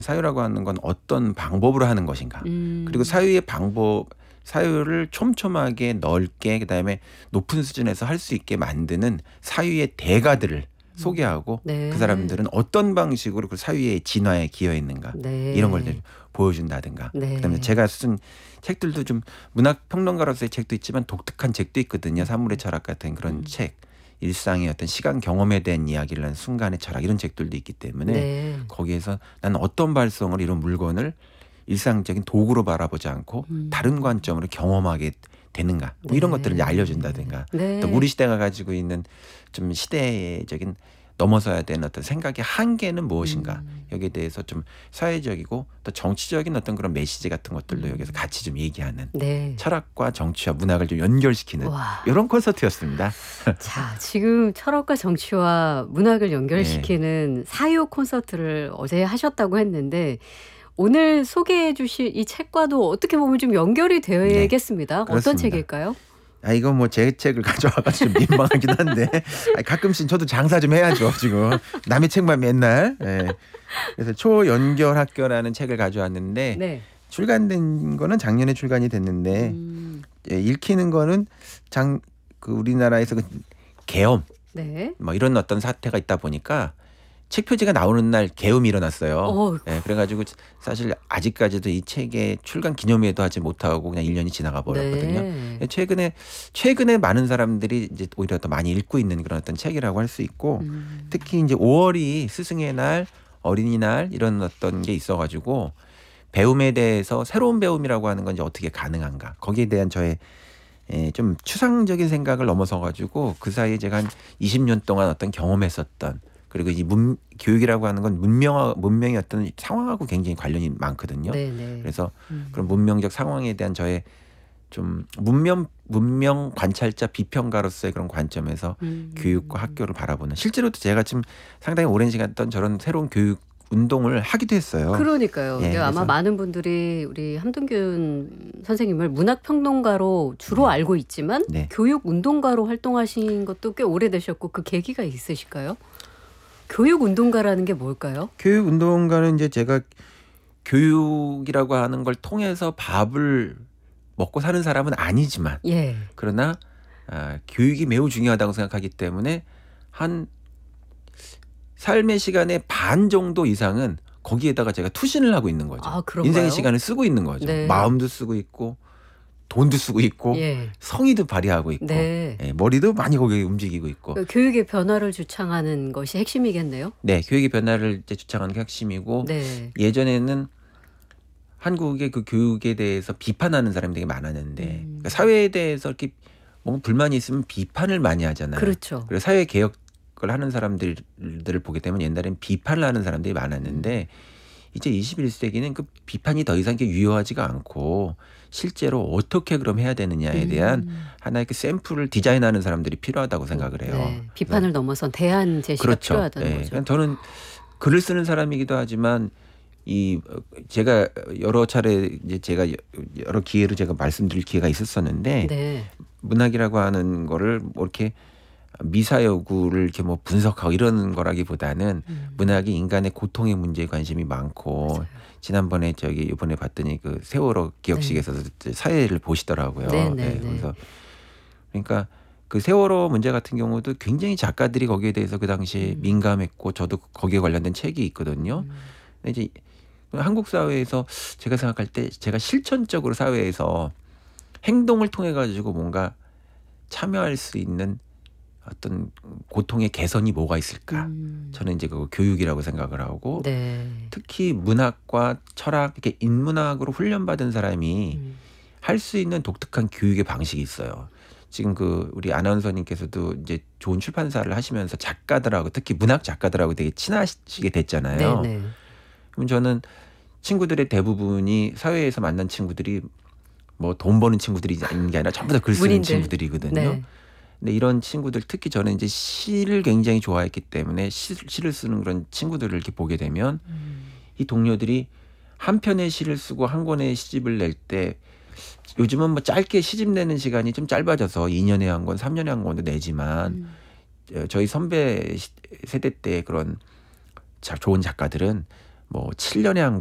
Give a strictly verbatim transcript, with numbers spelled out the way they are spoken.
사유라고 하는 건 어떤 방법으로 하는 것인가. 음. 그리고 사유의 방법, 사유를 촘촘하게 넓게 그다음에 높은 수준에서 할 수 있게 만드는 사유의 대가들을 소개하고 네. 그 사람들은 어떤 방식으로 그 사유의 진화에 기여했는가 네. 이런 걸 보여준다든가. 네. 그다음에 제가 쓴 책들도 좀 문학 평론가로서의 책도 있지만 독특한 책도 있거든요. 사물의 철학 같은 그런 음. 책. 일상의 어떤 시간 경험에 대한 이야기를 하는 순간의 철학 이런 책들도 있기 때문에 네. 거기에서 나는 어떤 발성을 이런 물건을 일상적인 도구로 바라보지 않고 음. 다른 관점으로 경험하게 되는가 뭐 이런 네. 것들을 이제 알려준다든가 네. 또 우리 시대가 가지고 있는 좀 시대적인 넘어서야 되는 어떤 생각의 한계는 무엇인가 음. 여기에 대해서 좀 사회적이고 또 정치적인 어떤 그런 메시지 같은 것들도 여기서 같이 좀 얘기하는 네. 철학과 정치와 문학을 좀 연결시키는 와. 이런 콘서트였습니다. 자, 지금 철학과 정치와 문학을 연결시키는 네. 사유 콘서트를 어제 하셨다고 했는데 오늘 소개해 주실 이 책과도 어떻게 보면 좀 연결이 되겠습니다. 네. 어떤 그렇습니다. 책일까요? 아 이거 뭐 제 책을 가져와가지고 민망하긴 한데 아니, 가끔씩 저도 장사 좀 해야죠 지금 남의 책만 맨날. 네. 그래서 초연결학교라는 책을 가져왔는데 네. 출간된 거는 작년에 출간이 됐는데 음. 예, 읽히는 거는 장 그 우리나라에서 그 계엄 네. 뭐 이런 어떤 사태가 있다 보니까 책 표지가 나오는 날 계엄이 일어났어요. 어이구. 예, 그래가지고 사실 아직까지도 이 책의 출간 기념회도 하지 못하고 그냥 일 년이 지나가 버렸거든요. 네. 최근에 최근에 많은 사람들이 이제 오히려 더 많이 읽고 있는 그런 어떤 책이라고 할 수 있고 음. 특히 이제 오월이 스승의 날, 어린이날 이런 어떤 게 있어가지고 배움에 대해서 새로운 배움이라고 하는 건 이제 어떻게 가능한가 거기에 대한 저의 예, 좀 추상적인 생각을 넘어서가지고 그 사이에 제가 한 이십 년 동안 어떤 경험했었던 그리고 이 문, 교육이라고 하는 건 문명, 문명의 어떤 상황하고 굉장히 관련이 많거든요. 네네. 그래서 음. 그런 문명적 상황에 대한 저의 좀 문명, 문명 관찰자 비평가로서의 그런 관점에서 음. 교육과 학교를 바라보는 실제로도 제가 지금 상당히 오랜 시간 동안 저런 새로운 교육 운동을 하기도 했어요. 그러니까요. 예, 근데 아마 그래서 많은 분들이 우리 함동균 선생님을 문학 평론가로 주로 네. 알고 있지만 네. 교육 운동가로 활동하신 것도 꽤 오래되셨고 그 계기가 있으실까요? 교육 운동가라는 게 뭘까요? 교육 운동가는 이제 제가 교육이라고 하는 걸 통해서 밥을 먹고 사는 사람은 아니지만 예. 그러나 아, 교육이 매우 중요하다고 생각하기 때문에 한 삶의 시간의 반 정도 이상은 거기에다가 제가 투신을 하고 있는 거죠. 아, 그런가요? 인생의 시간을 쓰고 있는 거죠. 네. 마음도 쓰고 있고 돈도 쓰고 있고 예. 성의도 발휘하고 있고 네. 예, 머리도 많이 거기에 움직이고 있고 그 교육의 변화를 주창하는 것이 핵심이겠네요. 네, 교육의 변화를 이제 주창하는 게 핵심이고 네. 예전에는 한국의 그 교육에 대해서 비판하는 사람이 되게 많았는데 음. 그러니까 사회에 대해서 이렇게 뭔가 불만이 있으면 비판을 많이 하잖아요. 그렇죠. 그래서 사회 개혁을 하는 사람들을 보게 되면 옛날엔 비판을 하는 사람들이 많았는데 이제 이십일 세기는 그 비판이 더 이상 이렇게 유효하지가 않고 실제로 어떻게 그럼 해야 되느냐에 대한 음. 하나의 그 샘플을 디자인하는 사람들이 필요하다고 생각을 해요. 네. 비판을 넘어선 대안 제시가 그렇죠. 필요하다는 네. 거죠. 그러니까 저는 글을 쓰는 사람이기도 하지만 이 제가 여러 차례 이제 제가 여러 기회로 제가 말씀드릴 기회가 있었었는데 네. 문학이라고 하는 거를 뭐 이렇게 미사여구를 이렇게 뭐 분석하고 이런 거라기보다는 음. 문학이 인간의 고통의 문제에 관심이 많고 맞아요. 지난번에 저기 이번에 봤더니 그 세월호 기억식에서도 네. 사회를 보시더라고요. 네, 네, 네, 네. 그래서 그러니까 그 세월호 문제 같은 경우도 굉장히 작가들이 거기에 대해서 그 당시 음. 민감했고 저도 거기에 관련된 책이 있거든요. 음. 근데 이제 한국 사회에서 제가 생각할 때 제가 실천적으로 사회에서 행동을 통해 가지고 뭔가 참여할 수 있는 어떤 고통의 개선이 뭐가 있을까? 음. 저는 이제 그거 교육이라고 생각을 하고 네. 특히 문학과 철학 이렇게 인문학으로 훈련받은 사람이 음. 할 수 있는 독특한 교육의 방식이 있어요. 지금 그 우리 아나운서님께서도 이제 좋은 출판사를 하시면서 작가들하고 특히 문학 작가들하고 되게 친하시게 됐잖아요. 네네. 그럼 저는 친구들의 대부분이 사회에서 만난 친구들이 뭐 돈 버는 친구들이 있는 게 아니라 전부 다 글 쓰는 문인들. 친구들이거든요. 네. 근데 이런 친구들 특히 저는 이제 시를 굉장히 좋아했기 때문에 시, 시를 쓰는 그런 친구들을 이렇게 보게 되면 음. 이 동료들이 한 편의 시를 쓰고 한 권의 시집을 낼 때 요즘은 뭐 짧게 시집 내는 시간이 좀 짧아져서 이 년에 한 권, 삼 년에 한 권도 내지만 음. 저희 선배 세대 때 그런 자, 좋은 작가들은 뭐 칠 년의 한